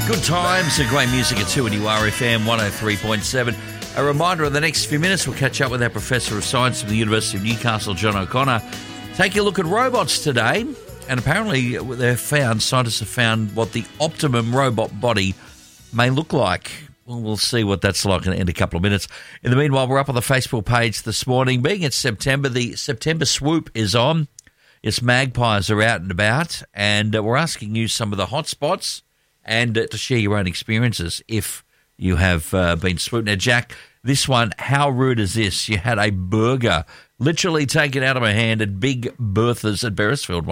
Good times and great music at 2 and URFM 103.7. A reminder, in the next few minutes, we'll catch up with our Professor of Science from the University of Newcastle, John O'Connor. Take a look at robots today, and apparently scientists have found what the optimum robot body may look like. Well, we'll see what that's like in a couple of minutes. In the meanwhile, we're up on the Facebook page this morning. Being it's September, the September swoop is on. Yes, magpies are out and about, and we're asking you some of the hot spots and to share your own experiences if you have been swooped. Now, Jack, this one, how rude is this? You had a burger literally taken out of my hand at Big Bertha's at Beresfield.